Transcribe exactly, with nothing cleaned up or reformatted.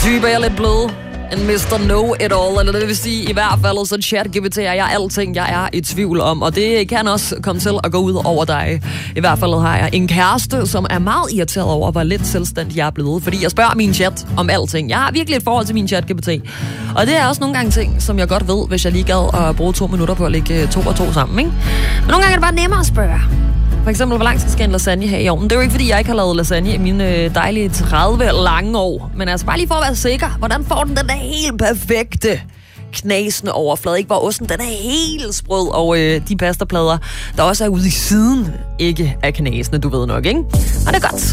type er lidt blød. En mister Know-it-all, eller det vil sige, i hvert fald så ChatGPT er jeg alting, jeg er i tvivl om, og det kan også komme til at gå ud over dig. I hvert fald har jeg en kæreste, som er meget irriteret over, hvor lidt selvstændig jeg er blevet, fordi jeg spørger min chat om alting. Jeg har virkelig et forhold til min ChatGPT, og det er også nogle gange ting, som jeg godt ved, hvis jeg lige gad at bruge to minutter på at lægge to og to sammen, ikke? Men nogle gange er det bare nemmere at spørge. For eksempel, hvor lang tid skal en lasagne have i ovnen? Det er jo ikke, fordi jeg ikke har lavet lasagne i mine dejlige tredive lange år. Men altså bare lige for at være sikker, hvordan får den den der helt perfekte knasende overflade, ikke? Hvor osten den er helt sprød, og øh, de pastaplader, der også er ude i siden, ikke er knasende, du ved nok, ikke? Og det er godt.